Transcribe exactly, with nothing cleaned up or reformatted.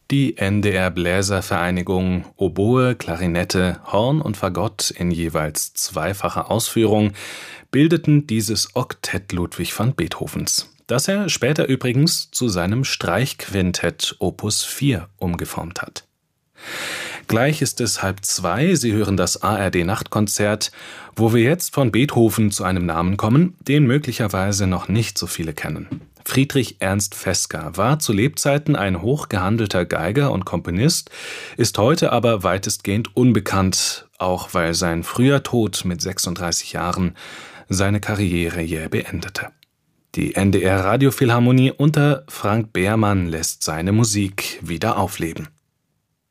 Die N D R-Bläservereinigung, Oboe, Klarinette, Horn und Fagott in jeweils zweifacher Ausführung bildeten dieses Oktett Ludwig van Beethovens, das er später übrigens zu seinem Streichquintett Opus vier umgeformt hat. Gleich ist es halb zwei, Sie hören das A R D-Nachtkonzert, wo wir jetzt von Beethoven zu einem Namen kommen, den möglicherweise noch nicht so viele kennen. Friedrich Ernst Vesper war zu Lebzeiten ein hochgehandelter Geiger und Komponist, ist heute aber weitestgehend unbekannt, auch weil sein früher Tod mit sechsunddreißig Jahren seine Karriere jäh beendete. Die N D R Radiophilharmonie unter Frank Behrmann lässt seine Musik wieder aufleben.